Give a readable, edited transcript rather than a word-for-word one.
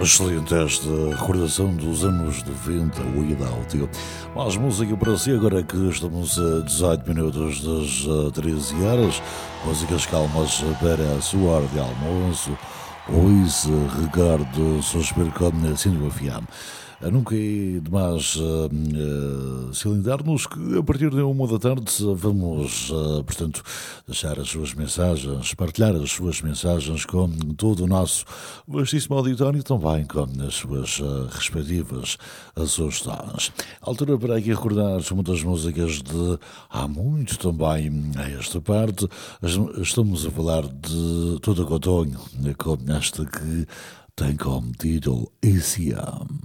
Excelente esta recordação dos anos 90, o Idáutio. Mais música para si, agora que estamos a 18 minutos das 13 horas. Músicas calmas para a sua hora de almoço. Hoje, Ricardo Suspiro com Síndio FM. Nunca é demais salientar-nos que a partir de 1 da tarde vamos, portanto, deixar as suas mensagens, partilhar as suas mensagens com todo o nosso vastíssimo auditório e também com as suas respectivas sugestões. Altura para aqui recordar muitas músicas de há muito também a esta parte. Estamos a falar de Todo Cotonho, com esta que tem como título ECM.